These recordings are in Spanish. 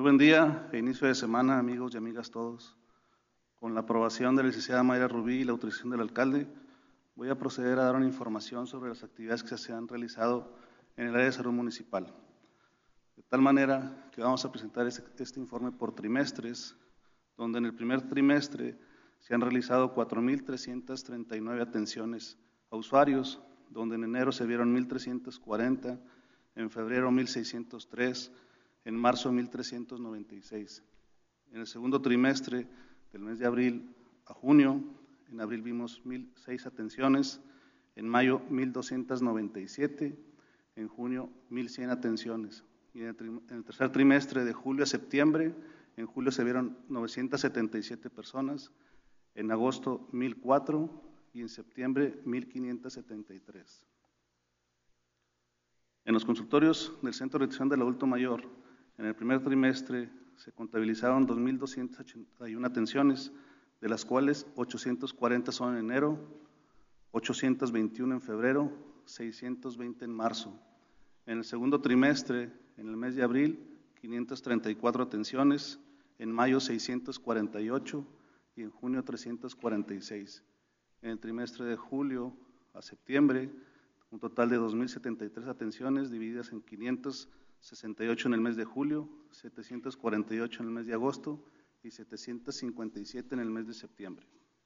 Muy buen día e inicio de semana, amigos y amigas todos. Con la aprobación de la licenciada Mayra Rubí y la autorización del alcalde, voy a proceder a dar una información sobre las actividades que se han realizado en el área de salud municipal. De tal manera que vamos a presentar este informe por trimestres, donde en el primer trimestre se han realizado 4.339 atenciones a usuarios, donde en enero se vieron 1.340, en febrero 1.603, en marzo 1.396. En el segundo trimestre del mes de abril a junio, en abril vimos 1.006 atenciones, en mayo 1.297, en junio 1.100 atenciones. Y en el tercer trimestre de julio a septiembre, en julio se vieron 977 personas, en agosto 1.004 y en septiembre 1.573. En los consultorios del Centro de Atención del Adulto Mayor, en el primer trimestre se contabilizaron 2.281 atenciones, de las cuales 840 son en enero, 821 en febrero, 620 en marzo. En el segundo trimestre, en el mes de abril, 534 atenciones, en mayo 648 y en junio 346. En el trimestre de julio a septiembre, un total de 2.073 atenciones divididas en 568 en el mes de julio, 748 en el mes de agosto y 757 en el mes de septiembre.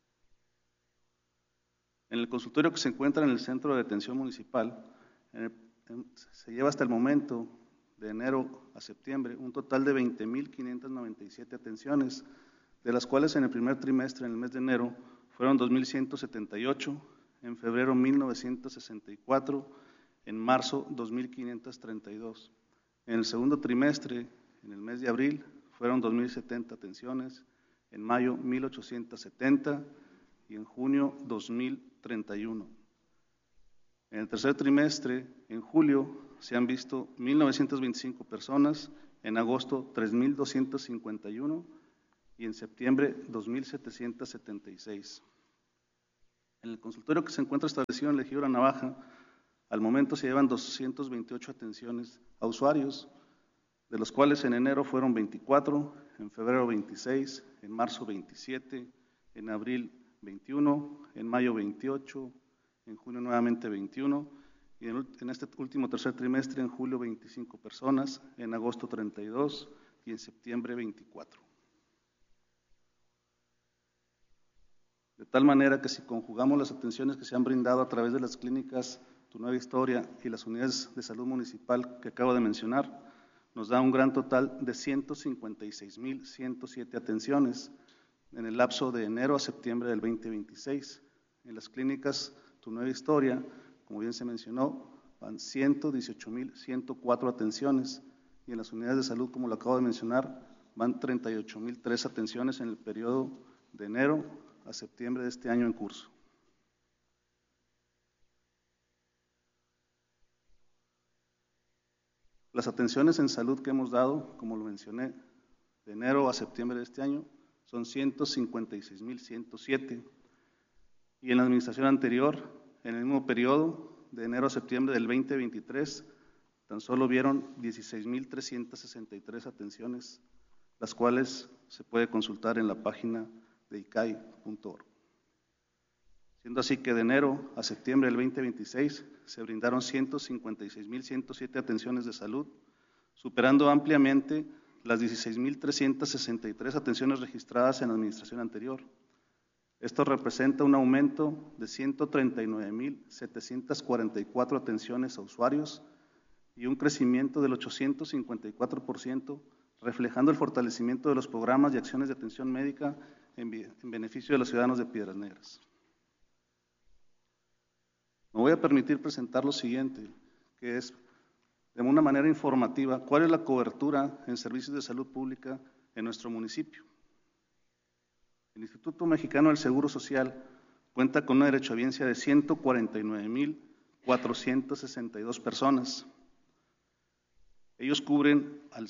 En el consultorio que se encuentra en el Centro de Atención Municipal, se lleva hasta el momento, de enero a septiembre, un total de 20.597 atenciones, de las cuales en el primer trimestre, en el mes de enero, fueron 2.178, en febrero 1.964, en marzo 2.532. En el segundo trimestre, en el mes de abril, fueron 2.070 atenciones, en mayo 1.870 y en junio 2.031. En el tercer trimestre, en julio, se han visto 1.925 personas, en agosto 3.251 y en septiembre 2.776. En el consultorio que se encuentra establecido en la Ejido La Navaja, al momento se llevan 228 atenciones a usuarios, de los cuales en enero fueron 24, en febrero 26, en marzo 27, en abril 21, en mayo 28, en junio nuevamente 21, y en este último tercer trimestre, en julio 25 personas, en agosto 32 y en septiembre 24. De tal manera que si conjugamos las atenciones que se han brindado a través de las clínicas Tu Nueva Historia y las unidades de salud municipal que acabo de mencionar, nos da un gran total de 156.107 atenciones en el lapso de enero a septiembre del 2026. En las clínicas Tu Nueva Historia, como bien se mencionó, van 118.104 atenciones y en las unidades de salud, como lo acabo de mencionar, van 38.003 atenciones en el periodo de enero a septiembre de este año en curso. Las atenciones en salud que hemos dado, como lo mencioné, de enero a septiembre de este año, son 156.107. Y en la administración anterior, en el mismo periodo, de enero a septiembre del 2023, tan solo vieron 16.363 atenciones, las cuales se puede consultar en la página de icai.org. Siendo así que de enero a septiembre del 2026 se brindaron 156.107 atenciones de salud, superando ampliamente las 16.363 atenciones registradas en la administración anterior. Esto representa un aumento de 139.744 atenciones a usuarios y un crecimiento del 854%, reflejando el fortalecimiento de los programas y acciones de atención médica en beneficio de los ciudadanos de Piedras Negras. Me voy a permitir presentar lo siguiente, que es, de una manera informativa, cuál es la cobertura en servicios de salud pública en nuestro municipio. El Instituto Mexicano del Seguro Social cuenta con una derechohabiencia de 149.462 personas. Ellos cubren al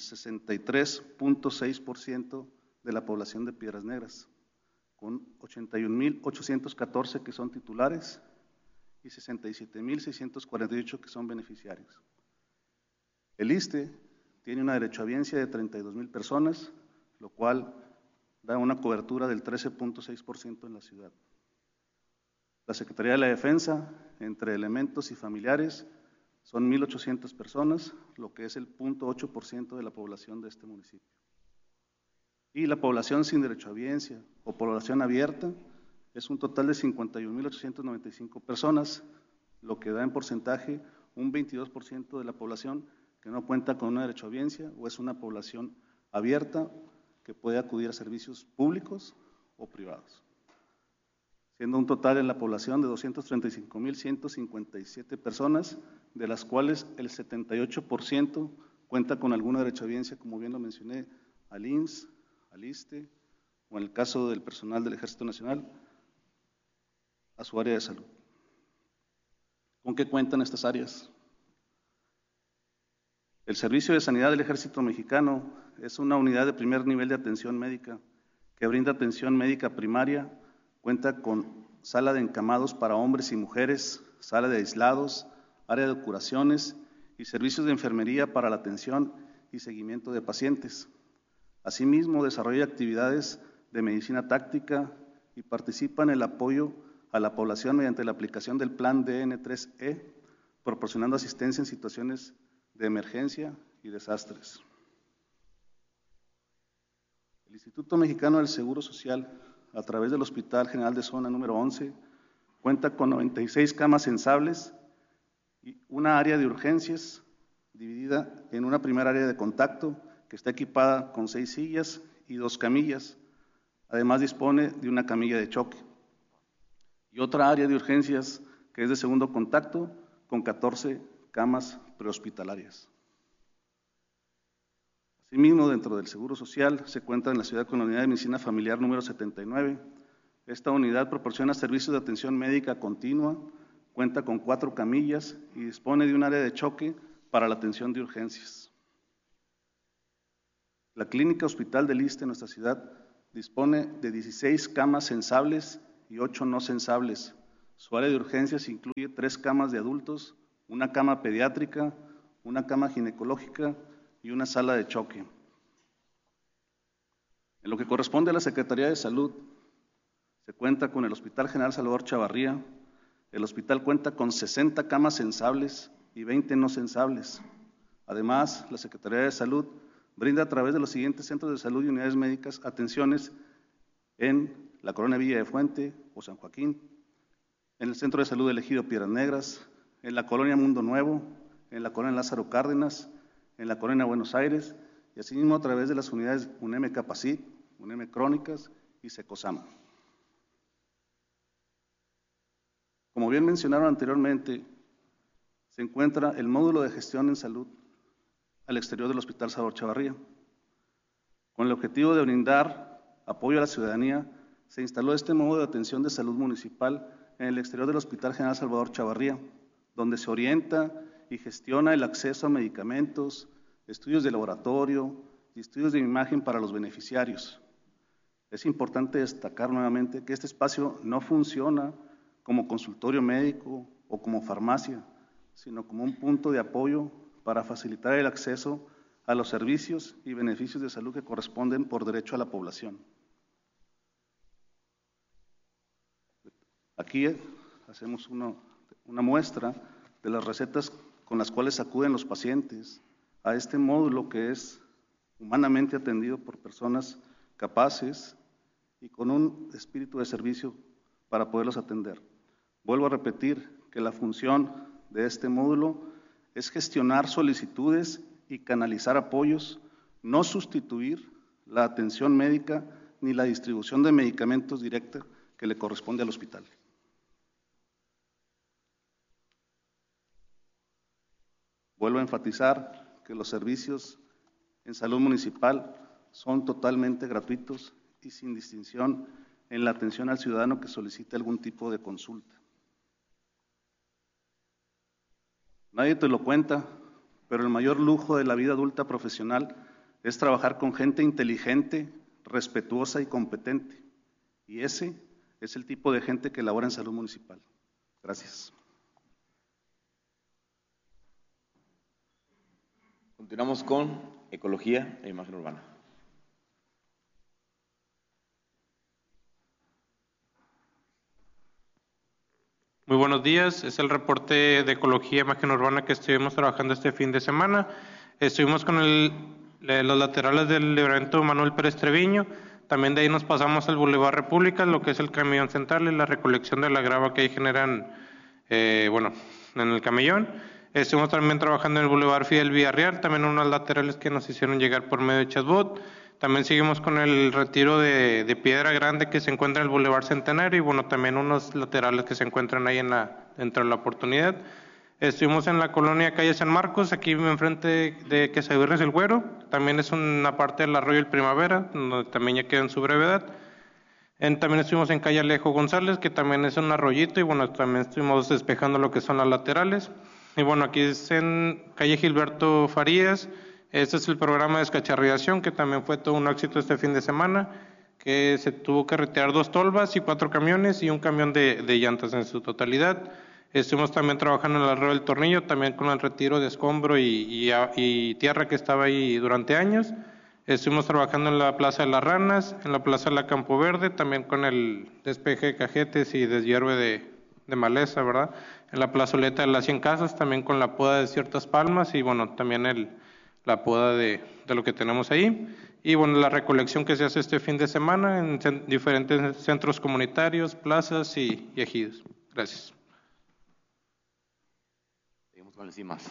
63.6% de la población de Piedras Negras, con 81.814 que son titulares y 67.648 que son beneficiarios. El ISSSTE tiene una derechohabiencia de 32,000 personas, lo cual da una cobertura del 13.6% en la ciudad. La Secretaría de la Defensa, entre elementos y familiares, son 1,800 personas, lo que es el 0.8% de la población de este municipio. Y la población sin derechohabiencia o población abierta es un total de 51,895 personas, lo que da en porcentaje un 22% de la población que no cuenta con una derechohabiencia o es una población abierta que puede acudir a servicios públicos o privados, siendo un total en la población de 235,157 personas, de las cuales el 78% cuenta con alguna derechohabiencia, como bien lo mencioné, al IMSS, al ISSSTE, o en el caso del personal del Ejército Nacional, a su área de salud. ¿Con qué cuentan estas áreas? El Servicio de Sanidad del Ejército Mexicano es una unidad de primer nivel de atención médica que brinda atención médica primaria, cuenta con sala de encamados para hombres y mujeres, sala de aislados, área de curaciones y servicios de enfermería para la atención y seguimiento de pacientes. Asimismo, desarrolla actividades de medicina táctica y participa en el apoyo a la población mediante la aplicación del Plan DN3E, proporcionando asistencia en situaciones de emergencia y desastres. El Instituto Mexicano del Seguro Social, a través del Hospital General de Zona número 11, cuenta con 96 camas sensables y una área de urgencias dividida en una primera área de contacto que está equipada con 6 sillas y 2 camillas. Además dispone de una camilla de choque. Y otra área de urgencias que es de segundo contacto con 14 camas prehospitalarias. Asimismo, dentro del Seguro Social se cuenta en la ciudad con la Unidad de Medicina Familiar número 79. Esta unidad proporciona servicios de atención médica continua, cuenta con 4 camillas y dispone de un área de choque para la atención de urgencias. La Clínica Hospital del ISSSTE en nuestra ciudad dispone de 16 camas sensables y 8 no sensables. Su área de urgencias incluye 3 camas de adultos, una cama pediátrica, una cama ginecológica y una sala de choque. En lo que corresponde a la Secretaría de Salud, se cuenta con el Hospital General Salvador Chavarría. El hospital cuenta con 60 camas sensables y 20 no sensables. Además, la Secretaría de Salud brinda a través de los siguientes centros de salud y unidades médicas atenciones en la Colonia Villa de Fuente o San Joaquín, en el Centro de Salud del Ejido Piedras Negras, en la Colonia Mundo Nuevo, en la Colonia Lázaro Cárdenas, en la Colonia Buenos Aires y asimismo a través de las unidades UNEM Capacit, UNEM Crónicas y Secosama. Como bien mencionaron anteriormente, se encuentra el módulo de gestión en salud al exterior del Hospital Salvador Chavarría. Con el objetivo de brindar apoyo a la ciudadanía, se instaló este módulo de atención de salud municipal en el exterior del Hospital General Salvador Chavarría, donde se orienta y gestiona el acceso a medicamentos, estudios de laboratorio y estudios de imagen para los beneficiarios. Es importante destacar nuevamente que este espacio no funciona como consultorio médico o como farmacia, sino como un punto de apoyo para facilitar el acceso a los servicios y beneficios de salud que corresponden por derecho a la población. Aquí hacemos una muestra de las recetas con las cuales acuden los pacientes a este módulo que es humanamente atendido por personas capaces y con un espíritu de servicio para poderlos atender. Vuelvo a repetir que la función de este módulo es gestionar solicitudes y canalizar apoyos, no sustituir la atención médica ni la distribución de medicamentos directa que le corresponde al hospital. Vuelvo a enfatizar que los servicios en salud municipal son totalmente gratuitos y sin distinción en la atención al ciudadano que solicite algún tipo de consulta. Nadie te lo cuenta, pero el mayor lujo de la vida adulta profesional es trabajar con gente inteligente, respetuosa y competente. Y ese es el tipo de gente que labora en salud municipal. Gracias. Continuamos con Ecología e Imagen Urbana. Muy buenos días, es el reporte de Ecología e Imagen Urbana que estuvimos trabajando este fin de semana. Estuvimos con los laterales del libramiento Manuel Pérez Treviño, también de ahí nos pasamos al Boulevard República, lo que es el camellón central y la recolección de la grava que ahí generan, en el camellón. Estuvimos también trabajando en el Boulevard Fidel Villarreal, también unos laterales que nos hicieron llegar por medio de chatbot. También seguimos con el retiro de Piedra Grande que se encuentra en el Boulevard Centenario y bueno, también unos laterales que se encuentran ahí dentro de la oportunidad. Estuvimos en la colonia Calle San Marcos, aquí enfrente de Quesavirres el Güero, también es una parte del arroyo El Primavera, donde también ya queda en su brevedad. También estuvimos en calle Alejo González, que también es un arroyito, y bueno, también estuvimos despejando lo que son las laterales. Y bueno, aquí es en calle Gilberto Farías, este es el programa de descacharrización, que también fue todo un éxito este fin de semana, que se tuvo que retirar 2 tolvas y 4 camiones y un camión de llantas en su totalidad. Estuvimos también trabajando en el arroyo del Tornillo, también con el retiro de escombro y tierra que estaba ahí durante años. Estuvimos trabajando en la Plaza de las Ranas, en la Plaza de la Campo Verde, también con el despeje de cajetes y deshierve de maleza, ¿verdad? En la plazoleta de las 100 casas, también con la poda de ciertas palmas y bueno, también la poda de lo que tenemos ahí. Y bueno, la recolección que se hace este fin de semana en diferentes centros comunitarios, plazas y ejidos. Gracias. Seguimos con el CIMAS.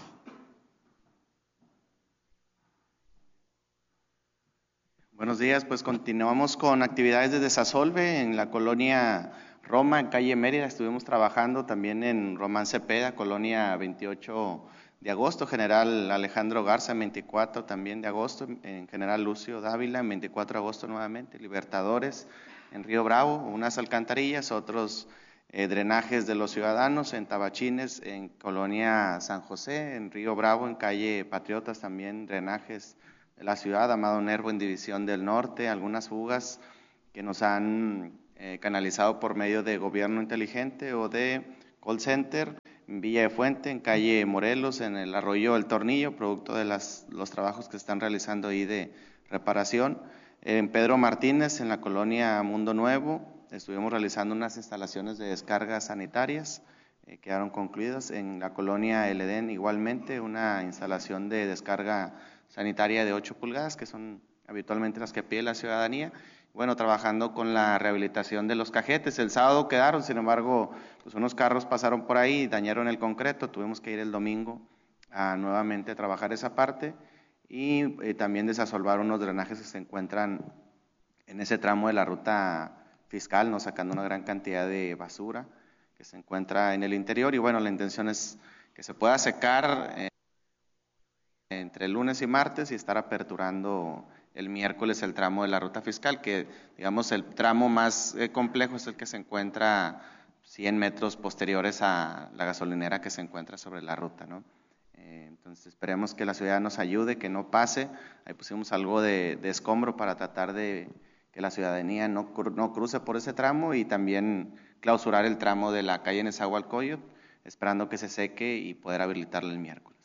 Buenos días, pues continuamos con actividades de desasolve en la colonia Roma, en calle Mérida. Estuvimos trabajando también en Román Cepeda, colonia 28 de agosto, General Alejandro Garza, 24 también de agosto, en General Lucio Dávila, 24 de agosto nuevamente, Libertadores, en Río Bravo, unas alcantarillas, otros drenajes de los ciudadanos, en Tabachines, en colonia San José, en Río Bravo, en calle Patriotas también, drenajes de la ciudad, Amado Nervo en División del Norte, algunas fugas que nos han canalizado por medio de Gobierno Inteligente o de Call Center, en Villa de Fuente, en calle Morelos, en el arroyo El Tornillo, producto de los trabajos que se están realizando ahí de reparación. En Pedro Martínez, en la colonia Mundo Nuevo, estuvimos realizando unas instalaciones de descargas sanitarias, quedaron concluidas. En la colonia El Edén igualmente, una instalación de descarga sanitaria de 8 pulgadas, que son habitualmente las que pide la ciudadanía. Bueno, trabajando con la rehabilitación de los cajetes. El sábado quedaron, sin embargo, pues unos carros pasaron por ahí y dañaron el concreto. Tuvimos que ir el domingo a nuevamente trabajar esa parte y también desasolvar unos drenajes que se encuentran en ese tramo de la ruta fiscal, ¿no? Sacando una gran cantidad de basura que se encuentra en el interior. Y bueno, la intención es que se pueda secar entre lunes y martes y estar aperturando el miércoles el tramo de la ruta fiscal, que digamos el tramo más complejo es el que se encuentra 100 metros posteriores a la gasolinera que se encuentra sobre la ruta, ¿no? Entonces esperemos que la ciudad nos ayude, que no pase. Ahí pusimos algo de escombro para tratar de que la ciudadanía no cruce por ese tramo y también clausurar el tramo de la calle Nezahualcóyotl, esperando que se seque y poder habilitarlo el miércoles.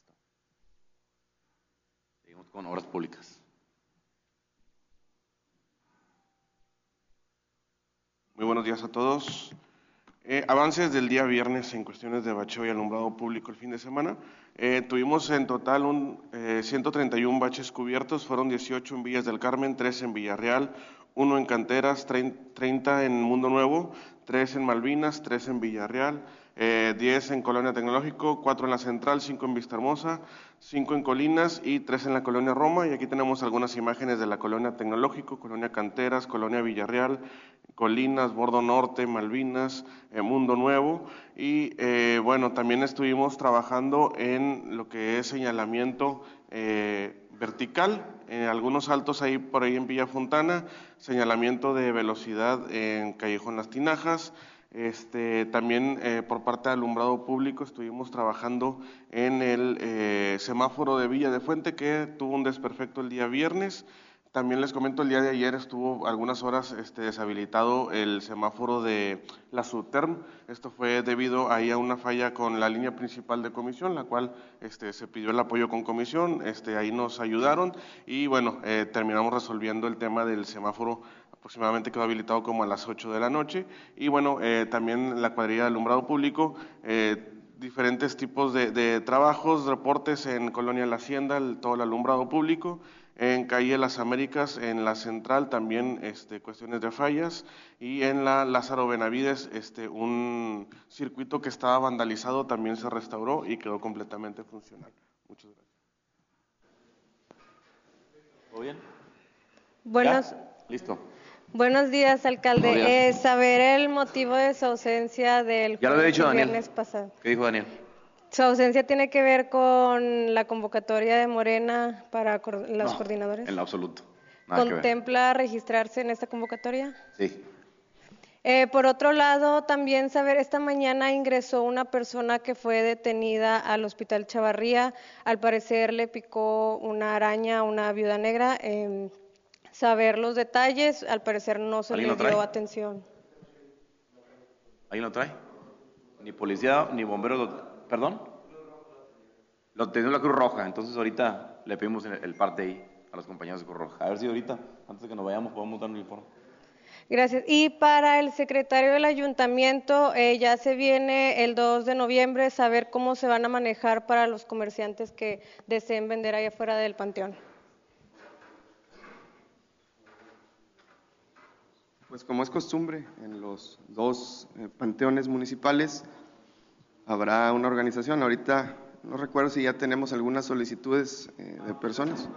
Seguimos con Obras Públicas. Muy buenos días a todos. Avances del día viernes en cuestiones de bacheo y alumbrado público el fin de semana. Tuvimos en total 131 baches cubiertos, fueron 18 en Villas del Carmen, 3 en Villarreal, 1 en Canteras, 30 en Mundo Nuevo, 3 en Malvinas, 3 en Villarreal, 10 en Colonia Tecnológico, 4 en la Central, 5 en Vista Hermosa, 5 en Colinas y 3 en la Colonia Roma. Y aquí tenemos algunas imágenes de la Colonia Tecnológico, Colonia Canteras, Colonia Villarreal, Colinas, Bordo Norte, Malvinas, Mundo Nuevo. Y bueno, también estuvimos trabajando en lo que es señalamiento vertical, algunos altos ahí por ahí en Villa Fontana, señalamiento de velocidad en Callejón Las Tinajas. También por parte de alumbrado público estuvimos trabajando en el semáforo de Villa de Fuente, que tuvo un desperfecto el día viernes. También les comento, el día de ayer estuvo algunas horas deshabilitado el semáforo de la Subterm. Esto fue debido ahí a una falla con la línea principal de comisión, la cual se pidió el apoyo con comisión, ahí nos ayudaron y bueno, terminamos resolviendo el tema del semáforo. Aproximadamente quedó habilitado como a las 8 de la noche y bueno, también la cuadrilla de alumbrado público, diferentes tipos de trabajos, reportes en Colonia La Hacienda, todo el alumbrado público, en Calle Las Américas, en la Central también cuestiones de fallas y en la Lázaro Benavides un circuito que estaba vandalizado también se restauró y quedó completamente funcional. Muchas gracias. ¿Todo bien? Listo. Buenos días, alcalde. Buenos días. Saber el motivo de su ausencia del Ya lo había dicho Daniel. viernes pasado. ¿Qué dijo Daniel? ¿Su ausencia tiene que ver con la convocatoria de Morena para los No, coordinadores? En lo absoluto. Nada que ver. ¿Contempla registrarse en esta convocatoria? Sí. Por otro lado, también saber, esta mañana ingresó una persona que fue detenida al Hospital Chavarría. Al parecer le picó una araña a una viuda negra. Saber los detalles, al parecer no se le dio atención. ¿Alguien lo trae? Ni policía, ni bomberos, ¿perdón? Lo tenía la Cruz Roja, entonces ahorita le pedimos el parte ahí a los compañeros de Cruz Roja. A ver si ahorita, antes de que nos vayamos, podemos dar un informe. Gracias. Y para el secretario del ayuntamiento, ya se viene el 2 de noviembre, saber cómo se van a manejar para los comerciantes que deseen vender allá afuera del panteón. Pues como es costumbre, en los dos panteones municipales habrá una organización. Ahorita no recuerdo si ya tenemos algunas solicitudes de personas.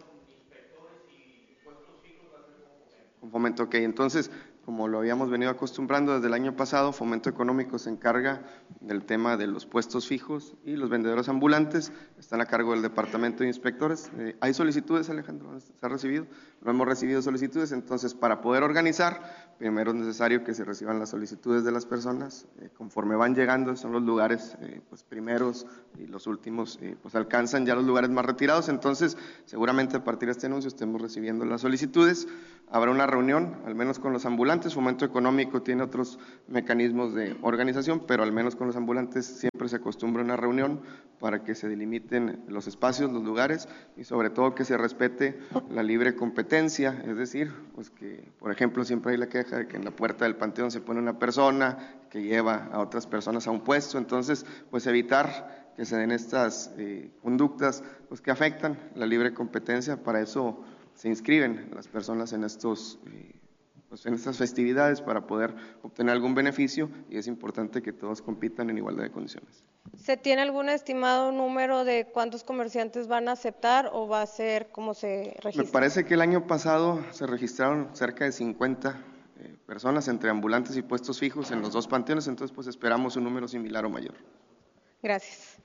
Con Fomento, ok. Entonces, como lo habíamos venido acostumbrando desde el año pasado, Fomento Económico se encarga del tema de los puestos fijos y los vendedores ambulantes están a cargo del Departamento de Inspectores. ¿Hay solicitudes, Alejandro? ¿Se ha recibido? No hemos recibido solicitudes, entonces para poder organizar, primero es necesario que se reciban las solicitudes de las personas. Conforme van llegando, son los lugares pues primeros y los últimos pues alcanzan ya los lugares más retirados, entonces seguramente a partir de este anuncio estemos recibiendo las solicitudes. Habrá una reunión, al menos con los ambulantes. Fomento Económico tiene otros mecanismos de organización, pero al menos con los ambulantes siempre se acostumbra una reunión para que se delimiten los espacios, los lugares y sobre todo que se respete la libre competencia, es decir, pues que, por ejemplo, siempre hay la queja de que en la puerta del panteón se pone una persona que lleva a otras personas a un puesto, entonces, pues evitar que se den estas conductas pues que afectan la libre competencia. Para eso se inscriben las personas en estos pues en estas festividades para poder obtener algún beneficio y es importante que todos compitan en igualdad de condiciones. ¿Se tiene algún estimado número de cuántos comerciantes van a aceptar o va a ser cómo se registra? Me parece que el año pasado se registraron cerca de 50 personas entre ambulantes y puestos fijos en los dos panteones, entonces pues esperamos un número similar o mayor. Gracias.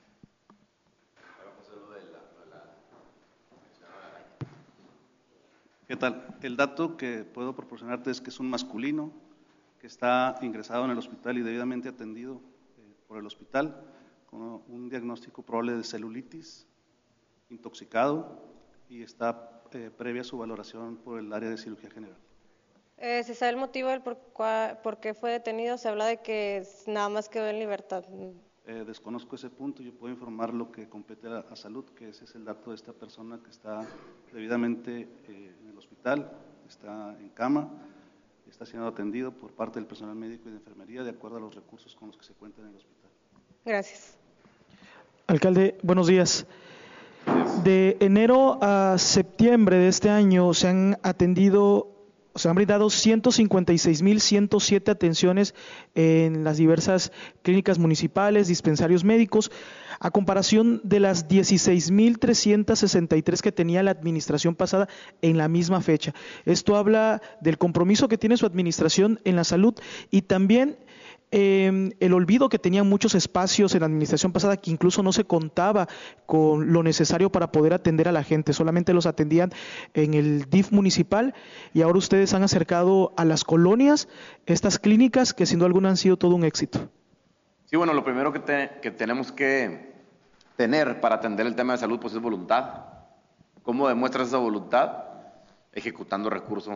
¿Qué tal? El dato que puedo proporcionarte es que es un masculino que está ingresado en el hospital y debidamente atendido por el hospital con un diagnóstico probable de celulitis, intoxicado y está previa su valoración por el área de cirugía general. ¿Se sabe el motivo del por qué fue detenido? Se habla de que nada más quedó en libertad. Desconozco ese punto, yo puedo informar lo que compete a salud, que ese es el dato de esta persona que está debidamente en el hospital, está en cama, está siendo atendido por parte del personal médico y de enfermería de acuerdo a los recursos con los que se cuenta en el hospital. Gracias. Alcalde, buenos días. De enero a septiembre de este año se han brindado 156.107 atenciones en las diversas clínicas municipales, dispensarios médicos, a comparación de las 16.363 que tenía la administración pasada en la misma fecha. Esto habla del compromiso que tiene su administración en la salud y también el olvido que tenían muchos espacios en la administración pasada, que incluso no se contaba con lo necesario para poder atender a la gente, solamente los atendían en el DIF municipal y ahora ustedes han acercado a las colonias estas clínicas que sin duda alguna han sido todo un éxito. Sí, bueno, lo primero que tenemos que tener para atender el tema de salud pues es voluntad. ¿Cómo demuestras esa voluntad? ejecutando recurso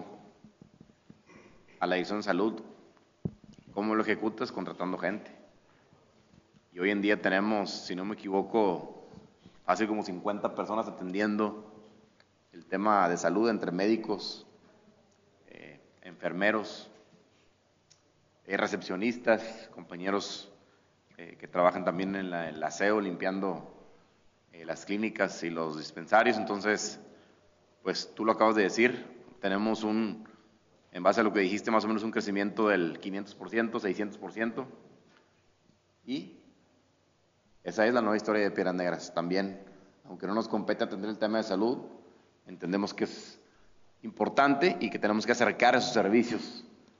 a la Dirección de Salud. ¿Cómo lo ejecutas? Contratando gente. Y hoy en día tenemos, si no me equivoco, hace como 50 personas atendiendo el tema de salud entre médicos, enfermeros, recepcionistas, compañeros que trabajan también en el aseo, limpiando las clínicas y los dispensarios. Entonces, pues tú lo acabas de decir, tenemos en base a lo que dijiste, más o menos un crecimiento del 500%, 600%, y esa es la nueva historia de Piedras Negras. También, aunque no nos compete atender el tema de salud, entendemos que es importante y que tenemos que acercar esos servicios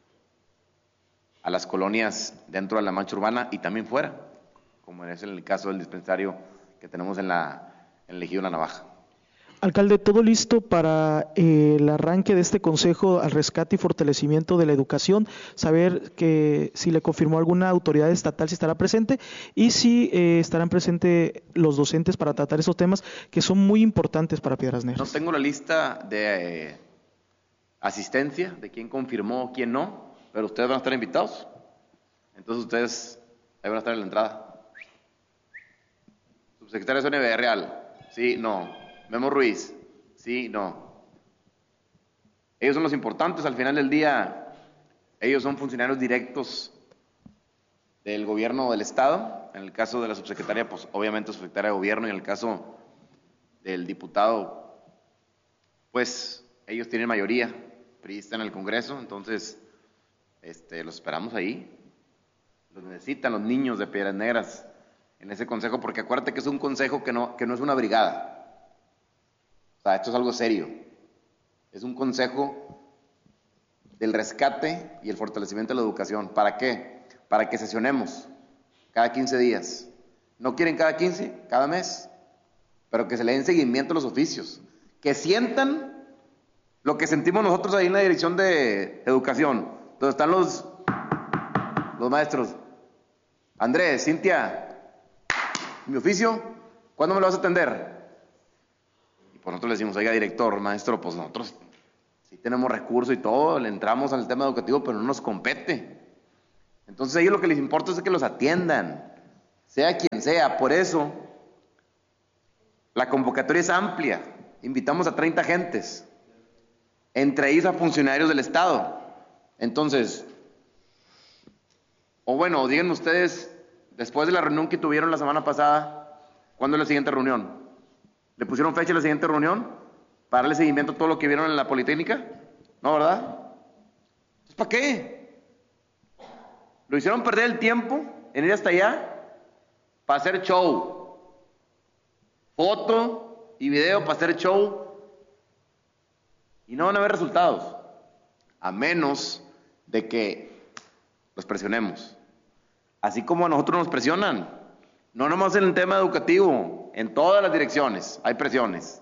a las colonias dentro de la mancha urbana y también fuera, como es el caso del dispensario que tenemos en el ejido La Navaja. Alcalde, todo listo para el arranque de este consejo al rescate y fortalecimiento de la educación, saber que si le confirmó alguna autoridad estatal si estará presente y si estarán presentes los docentes para tratar esos temas que son muy importantes para Piedras Negras. No tengo la lista de asistencia de quién confirmó o quién no, pero ustedes van a estar invitados. Entonces ustedes ahí van a estar en la entrada. Subsecretario de Zona Real, sí, no. Memo Ruiz, sí, no. Ellos son los importantes, al final del día, ellos son funcionarios directos del gobierno del Estado. En el caso de la subsecretaria, pues obviamente subsecretaria de gobierno, y en el caso del diputado, pues ellos tienen mayoría priista en el Congreso, entonces los esperamos ahí. Los necesitan los niños de Piedras Negras en ese consejo, porque acuérdate que es un consejo que no es una brigada. O sea, esto es algo serio. Es un consejo del rescate y el fortalecimiento de la educación. ¿Para qué? Para que sesionemos cada 15 días. ¿No quieren cada 15? Cada mes. Pero que se le den seguimiento a los oficios. Que sientan lo que sentimos nosotros ahí en la Dirección de Educación, donde están los maestros. Andrés, Cintia, mi oficio, ¿cuándo me lo vas a atender? Pues nosotros le decimos, oiga, director, maestro, pues nosotros sí tenemos recursos y todo, le entramos al tema educativo, pero no nos compete. Entonces a ellos lo que les importa es que los atiendan, sea quien sea. Por eso, la convocatoria es amplia. Invitamos a 30 gentes, entre ellos a funcionarios del Estado. Entonces, o bueno, díganme ustedes, después de la reunión que tuvieron la semana pasada, ¿cuándo es la siguiente reunión? ¿Le pusieron fecha a la siguiente reunión para darle seguimiento a todo lo que vieron en la Politécnica? ¿No, verdad? ¿Entonces para qué? Lo hicieron perder el tiempo en ir hasta allá para hacer show. Foto y video para hacer show. Y no van a haber resultados. A menos de que los presionemos. Así como a nosotros nos presionan. No nomás en el tema educativo, en todas las direcciones hay presiones.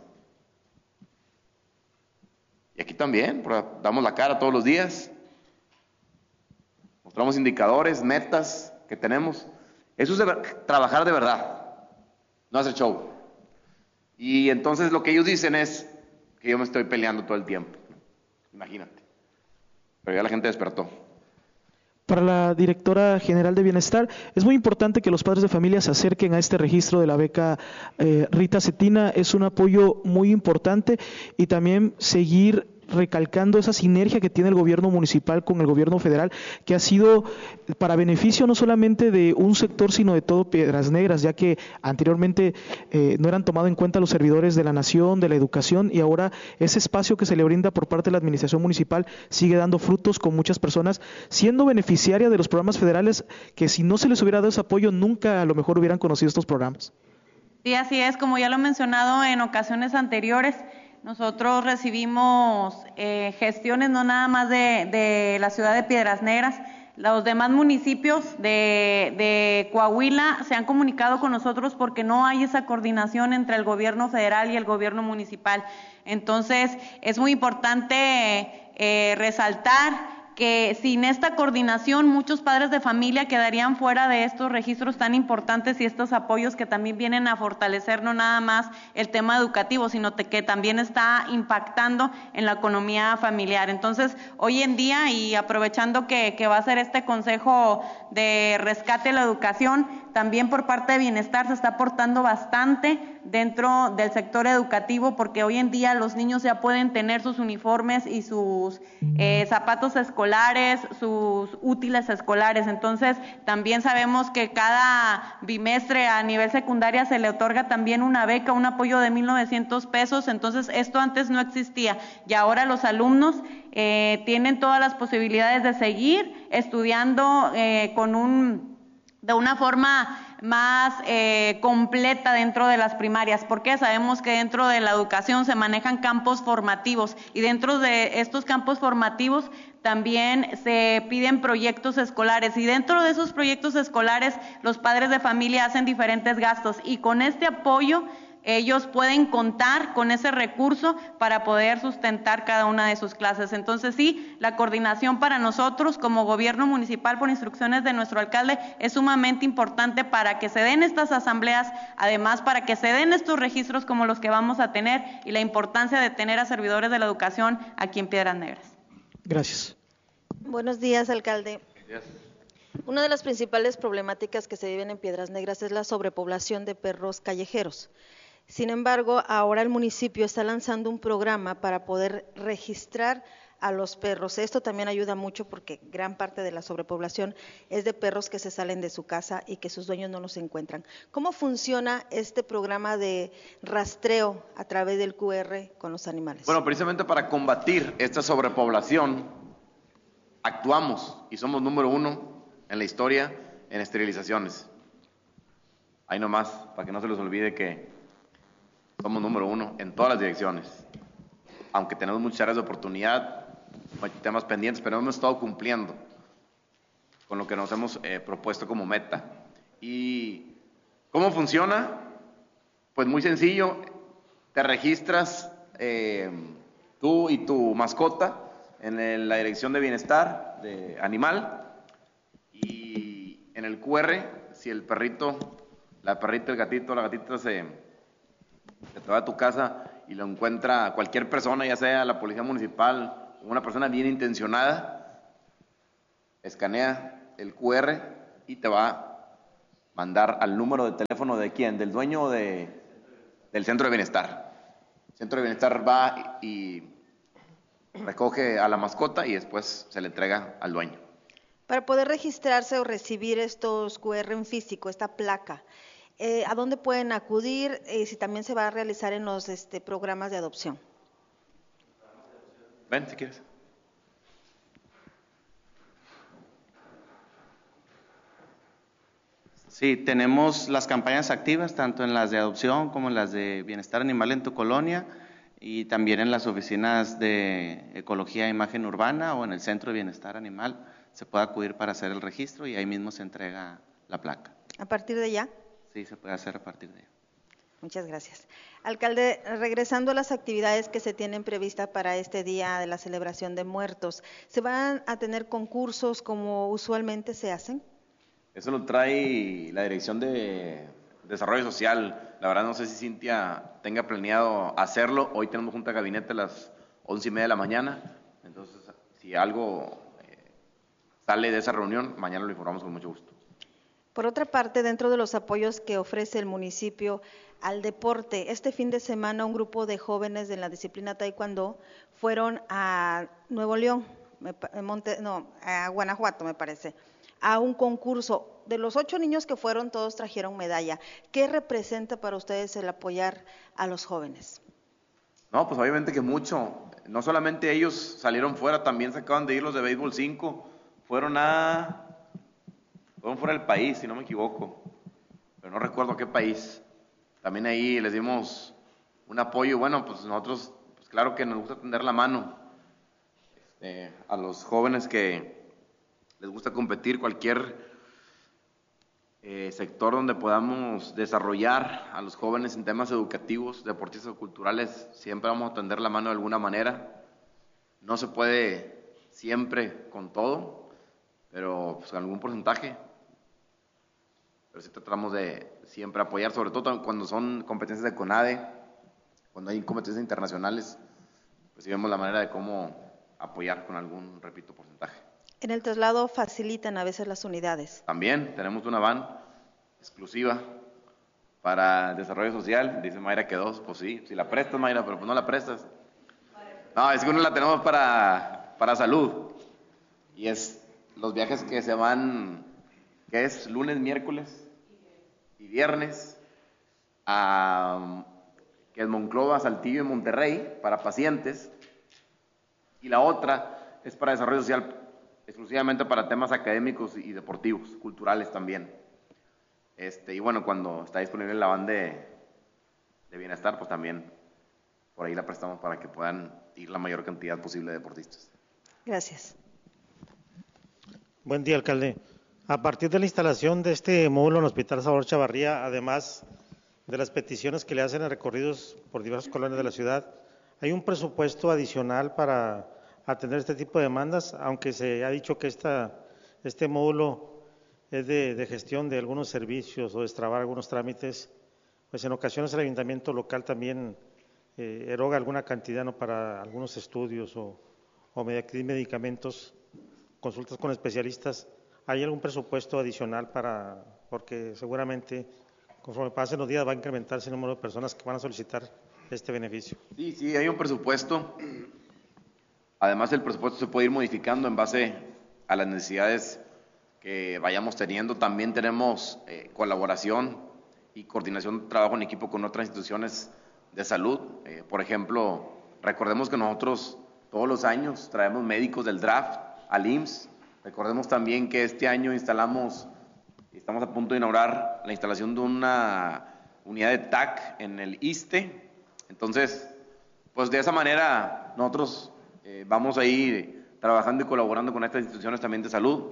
Y aquí también, damos la cara todos los días. Mostramos indicadores, metas que tenemos. Eso es trabajar de verdad, no hacer show. Y entonces lo que ellos dicen es que yo me estoy peleando todo el tiempo. Imagínate. Pero ya la gente despertó. Para la directora general de Bienestar, es muy importante que los padres de familia se acerquen a este registro de la beca Rita Cetina. Es un apoyo muy importante y también seguir recalcando esa sinergia que tiene el gobierno municipal con el gobierno federal, que ha sido para beneficio no solamente de un sector, sino de todo Piedras Negras, ya que anteriormente no eran tomados en cuenta los servidores de la nación, de la educación, y ahora ese espacio que se le brinda por parte de la administración municipal sigue dando frutos, con muchas personas siendo beneficiarias de los programas federales, que si no se les hubiera dado ese apoyo, nunca a lo mejor hubieran conocido estos programas. Sí, así es, como ya lo he mencionado en ocasiones anteriores, nosotros recibimos gestiones no nada más de la ciudad de Piedras Negras. Los demás municipios de Coahuila se han comunicado con nosotros porque no hay esa coordinación entre el gobierno federal y el gobierno municipal. Entonces, es muy importante resaltar que sin esta coordinación muchos padres de familia quedarían fuera de estos registros tan importantes y estos apoyos que también vienen a fortalecer no nada más el tema educativo, sino que también está impactando en la economía familiar. Entonces, hoy en día, y aprovechando que va a ser este Consejo de Rescate de la Educación, también por parte de Bienestar se está aportando bastante dentro del sector educativo, porque hoy en día los niños ya pueden tener sus uniformes y sus zapatos escolares, sus útiles escolares. Entonces, también sabemos que cada bimestre a nivel secundaria se le otorga también una beca, un apoyo de 1,900 pesos. Entonces, esto antes no existía y ahora los alumnos tienen todas las posibilidades de seguir estudiando de una forma más completa dentro de las primarias, porque sabemos que dentro de la educación se manejan campos formativos y dentro de estos campos formativos también se piden proyectos escolares y dentro de esos proyectos escolares los padres de familia hacen diferentes gastos y con este apoyo ellos pueden contar con ese recurso para poder sustentar cada una de sus clases. Entonces sí, la coordinación para nosotros como gobierno municipal por instrucciones de nuestro alcalde es sumamente importante para que se den estas asambleas, además para que se den estos registros como los que vamos a tener y la importancia de tener a servidores de la educación aquí en Piedras Negras. Gracias. Buenos días, alcalde. Gracias. Una de las principales problemáticas que se viven en Piedras Negras es la sobrepoblación de perros callejeros. Sin embargo, ahora el municipio está lanzando un programa para poder registrar a los perros. Esto también ayuda mucho porque gran parte de la sobrepoblación es de perros que se salen de su casa y que sus dueños no los encuentran. ¿Cómo funciona este programa de rastreo a través del QR con los animales? Bueno, precisamente para combatir esta sobrepoblación, actuamos y somos número 1 en la historia en esterilizaciones. Ahí nomás, para que no se les olvide que somos número 1 en todas las direcciones. Aunque tenemos muchas áreas de oportunidad, hay temas pendientes, pero hemos estado cumpliendo con lo que nos hemos propuesto como meta. ¿Y cómo funciona? Pues muy sencillo, te registras tú y tu mascota en la dirección de bienestar de animal y en el QR, si el perrito, la perrita, el gatito, la gatita se te va a tu casa y lo encuentra cualquier persona, ya sea la policía municipal o una persona bien intencionada, escanea el QR y te va a mandar al número de teléfono de quién, del dueño o del centro de bienestar. El centro de bienestar va y recoge a la mascota y después se le entrega al dueño. Para poder registrarse o recibir estos QR en físico, esta placa, ¿a dónde pueden acudir? Si también se va a realizar en los programas de adopción. Ven, si quieres. Sí, tenemos las campañas activas, tanto en las de adopción como en las de bienestar animal en tu colonia y también en las oficinas de ecología e imagen urbana o en el centro de bienestar animal. Se puede acudir para hacer el registro y ahí mismo se entrega la placa. ¿A partir de ya? Sí, se puede hacer a partir de ahí. Muchas gracias. Alcalde, regresando a las actividades que se tienen previstas para este día de la celebración de muertos, ¿se van a tener concursos como usualmente se hacen? Eso lo trae la Dirección de Desarrollo Social. La verdad no sé si Cintia tenga planeado hacerlo. Hoy tenemos junta de gabinete a las 11:30 de la mañana. Entonces, si algo sale de esa reunión, mañana lo informamos con mucho gusto. Por otra parte, dentro de los apoyos que ofrece el municipio al deporte, este fin de semana un grupo de jóvenes de la disciplina taekwondo fueron a Nuevo León, a Guanajuato me parece, a un concurso. De los 8 niños que fueron, todos trajeron medalla. ¿Qué representa para ustedes el apoyar a los jóvenes? No, pues obviamente que mucho. No solamente ellos salieron fuera, también se acaban de ir los de Béisbol 5. Fueron fuera del país, si no me equivoco, pero no recuerdo a qué país. También ahí les dimos un apoyo. Bueno, pues nosotros, pues claro que nos gusta tender la mano a los jóvenes que les gusta competir, cualquier sector donde podamos desarrollar a los jóvenes en temas educativos, deportistas o culturales, siempre vamos a tender la mano de alguna manera. No se puede siempre con todo, pero pues, con algún porcentaje. Pero sí tratamos de siempre apoyar, sobre todo cuando son competencias de CONADE, cuando hay competencias internacionales, pues sí vemos la manera de cómo apoyar con algún, repito, porcentaje. En el traslado facilitan a veces las unidades. También tenemos una van exclusiva para desarrollo social. Dice Mayra que 2, pues sí, si la prestas, Mayra, pero pues no la prestas. No, es que uno la tenemos para salud. Y es los viajes que se van, que es lunes, miércoles y viernes, que es Monclova, Saltillo y Monterrey, para pacientes. Y la otra es para desarrollo social, exclusivamente para temas académicos y deportivos, culturales también. Y bueno, cuando está disponible la van de bienestar, pues también por ahí la prestamos para que puedan ir la mayor cantidad posible de deportistas. Gracias. Buen día, alcalde. A partir de la instalación de este módulo en el Hospital Salvador Chavarría, además de las peticiones que le hacen a recorridos por diversas colonias de la ciudad, ¿hay un presupuesto adicional para atender este tipo de demandas? Aunque se ha dicho que este módulo es de gestión de algunos servicios o destrabar algunos trámites, pues en ocasiones el ayuntamiento local también eroga alguna cantidad, ¿no?, para algunos estudios o medicamentos, consultas con especialistas. ¿Hay algún presupuesto adicional porque seguramente conforme pasen los días va a incrementarse el número de personas que van a solicitar este beneficio? Sí, hay un presupuesto. Además, el presupuesto se puede ir modificando en base a las necesidades que vayamos teniendo. También tenemos colaboración y coordinación de trabajo en equipo con otras instituciones de salud. Por ejemplo, recordemos que nosotros todos los años traemos médicos del draft al IMSS. Recordemos también que este año estamos a punto de inaugurar la instalación de una unidad de TAC en el ISSSTE. Entonces, pues de esa manera nosotros vamos a ir trabajando y colaborando con estas instituciones también de salud.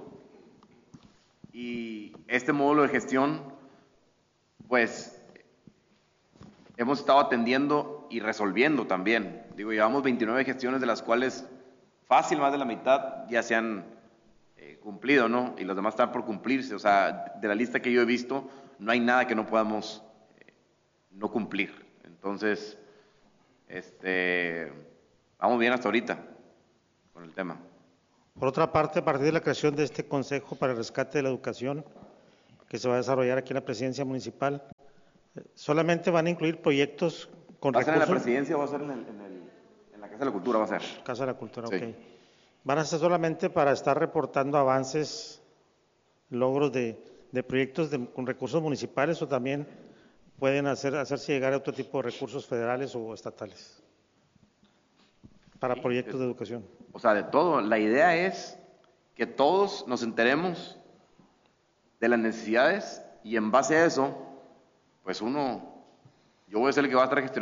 Y este módulo de gestión, pues hemos estado atendiendo y resolviendo también. Llevamos 29 gestiones, de las cuales fácil más de la mitad ya se han cumplido, ¿no? Y los demás están por cumplirse. O sea, de la lista que yo he visto, no hay nada que no podamos no cumplir. Entonces, vamos bien hasta ahorita con el tema. Por otra parte, a partir de la creación de este Consejo para el Rescate de la Educación, que se va a desarrollar aquí en la Presidencia Municipal, ¿solamente van a incluir proyectos con recursos? ¿Va a ser en la Presidencia o va a ser en la Casa de la Cultura? Va a ser. Casa de la Cultura, sí. Ok. ¿Van a ser solamente para estar reportando avances, logros de proyectos con recursos municipales, o también pueden hacerse llegar a otro tipo de recursos federales o estatales para proyectos de educación? O sea, de todo. La idea es que todos nos enteremos de las necesidades y en base a eso, pues yo voy a ser el que va a estar gestionando